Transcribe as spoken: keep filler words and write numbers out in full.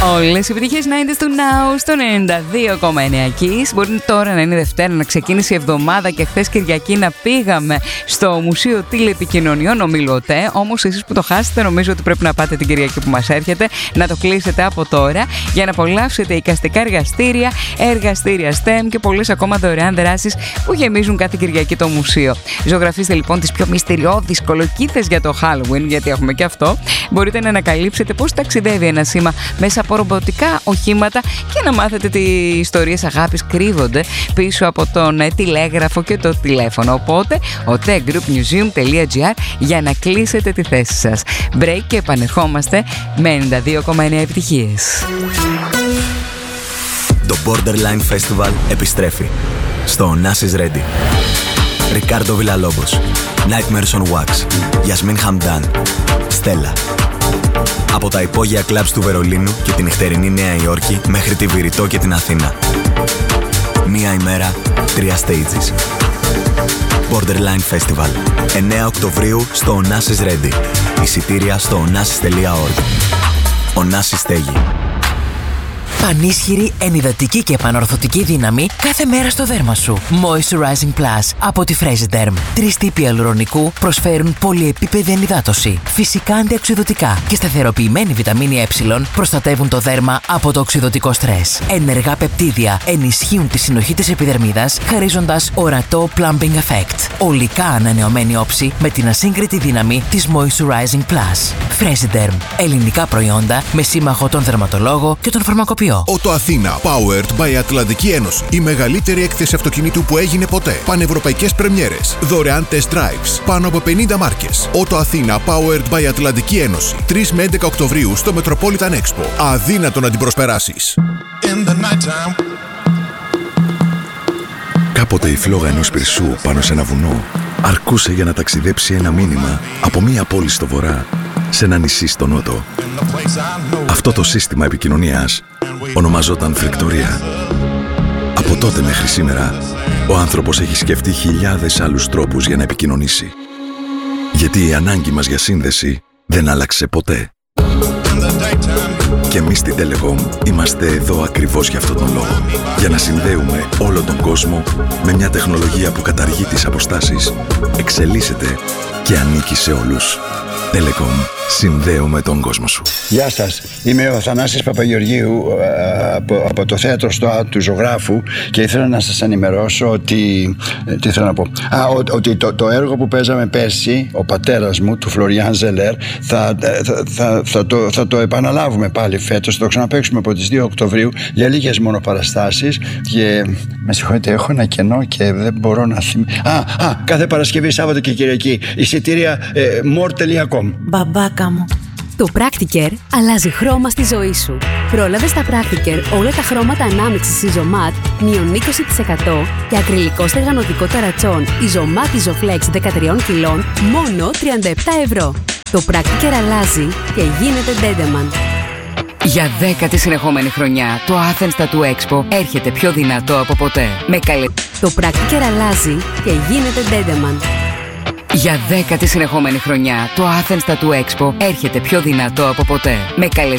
Όλες οι επιτυχίες ενενήντα του Now στο ενενήντα δύο κόμμα εννέα Kiss. Μπορεί τώρα να είναι Δευτέρα, να ξεκίνησε η εβδομάδα και χθες Κυριακή να πήγαμε στο Μουσείο Τηλεπικοινωνιών Ομιλωτέ. Όμως εσείς που το χάσετε, νομίζω ότι πρέπει να πάτε την Κυριακή που μας έρχεται, να το κλείσετε από τώρα για να απολαύσετε εικαστικά εργαστήρια, εργαστήρια STEM και πολλές ακόμα δωρεάν δράσεις που γεμίζουν κάθε Κυριακή το μουσείο. Ζωγραφίστε λοιπόν τις πιο μυστηριώδεις κολοκύθες για το Halloween, γιατί έχουμε και αυτό. Μπορείτε να ανακαλύψετε πώς ταξιδεύει ένα σήμα μέσα από ρομποτικά οχήματα και να μάθετε τι ιστορίες αγάπης κρύβονται πίσω από τον τηλέγραφο και το τηλέφωνο. Οπότε, ο techgroupmuseum τελεία gr για να κλείσετε τη θέση σας. Break και επανερχόμαστε με ενενήντα δύο κόμμα εννέα επιτυχίες. Το Borderline Festival επιστρέφει στο Onassis Ready. Ρικάρντο Βιλαλόμπος, Nightmares on Wax, Yasmin Hamdan, Stella. Από τα υπόγεια κλαμπς του Βερολίνου και την νυχτερινή Νέα Υόρκη μέχρι τη Βηρητό και την Αθήνα. Μία ημέρα, τρία stages. Borderline Festival. εννέα Οκτωβρίου στο Onassis Ready. Εισιτήρια στο onassis τελεία org. Onassis στέγη. Πανίσχυρη, ενυδατική και επανορθωτική δύναμη κάθε μέρα στο δέρμα σου. Moisturizing Plus από τη Fresiderm. Τρεις τύποι ιαλουρονικού προσφέρουν πολυεπίπεδη ενυδάτωση. Φυσικά αντιοξυδωτικά και σταθεροποιημένη βιταμίνη Ε προστατεύουν το δέρμα από το οξυδωτικό στρες. Ενεργά πεπτίδια ενισχύουν τη συνοχή της επιδερμίδας, χαρίζοντας ορατό plumping effect. Ολικά ανανεωμένη όψη με την ασύγκριτη δύναμη της Moisturizing Plus. Fresiderm. Ελληνικά προϊόντα με σύμμαχο τον δερματολόγο και τον φαρμακοποιό. Ότο Αθήνα, powered by Ατλαντική Ένωση. Η μεγαλύτερη έκθεση αυτοκινήτου που έγινε ποτέ. Πανευρωπαϊκές πρεμιέρες. Δωρεάν test drives. Πάνω από πενήντα μάρκες. Ότο Αθήνα, powered by Ατλαντική Ένωση. τρεις με έντεκα Οκτωβρίου στο Metropolitan Expo. Αδύνατο να την προσπεράσεις. Κάποτε η φλόγα ενός πυρσού πάνω σε ένα βουνό αρκούσε για να ταξιδέψει ένα μήνυμα από μία πόλη στο βορρά σε ένα νησί στο νότο. Αυτό το σύστημα επικοινωνίας ονομαζόταν φρικτορία. Από τότε μέχρι σήμερα, ο άνθρωπος έχει σκεφτεί χιλιάδες άλλους τρόπους για να επικοινωνήσει. Γιατί η ανάγκη μας για σύνδεση δεν άλλαξε ποτέ. Και εμείς στην Telecom είμαστε εδώ ακριβώς για αυτόν τον λόγο. Για να συνδέουμε όλο τον κόσμο με μια τεχνολογία που καταργεί τις αποστάσεις, εξελίσσεται και ανήκει σε όλους. Telecom. Συνδέουμε τον κόσμο σου. Γεια σας. Είμαι ο Θανάσης Παπαγεωργίου από, από το θέατρο στο του Ζωγράφου και ήθελα να σας ενημερώσω ότι. Τι θέλω να πω. Α, ο, ότι το, το έργο που παίζαμε πέρσι, ο πατέρας μου, του Φλωριάν Ζελέρ, θα, θα, θα, θα, το, θα το επαναλάβουμε πάλι φέτος. Θα το ξαναπαίξουμε από τις δύο Οκτωβρίου για λίγες μόνο παραστάσεις. Και με συγχωρείτε, έχω ένα κενό και δεν μπορώ να θυμηθώ. Α, α, κάθε Παρασκευή, Σάββατο και Κυριακή. Εισιτήρια ε, more τελεία com. Μπαμπάκα μου. Το Practicare αλλάζει χρώμα στη ζωή σου. Πρόλαβε στα Practicare όλα τα χρώματα ανάμειξης Isomat μείον είκοσι τοις εκατό και ακριλικό στεγανωτικό ταρατσόν Isomat Isoflex δεκατρία κιλών μόνο τριάντα επτά ευρώ. Το Practicare αλλάζει και γίνεται Dedeman. Για δέκατη συνεχόμενη χρονιά, το Athens Tattoo Expo έρχεται πιο δυνατό από ποτέ. Με καλε... Το Practicare αλλάζει και γίνεται Dedeman. Για δέκατη συνεχόμενη χρονιά, το Athens Tattoo Expo έρχεται πιο δυνατό από ποτέ. Με καλεσμένους